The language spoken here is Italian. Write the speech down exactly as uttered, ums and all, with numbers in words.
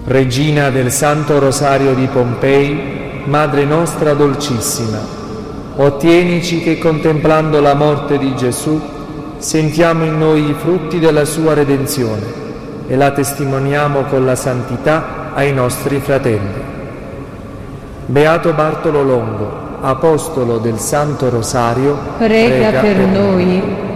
Regina del Santo Rosario di Pompei, Madre nostra dolcissima, ottienici che contemplando la morte di Gesù sentiamo in noi i frutti della sua redenzione e la testimoniamo con la santità ai nostri fratelli. Beato Bartolo Longo, apostolo del Santo Rosario, prega, prega per noi.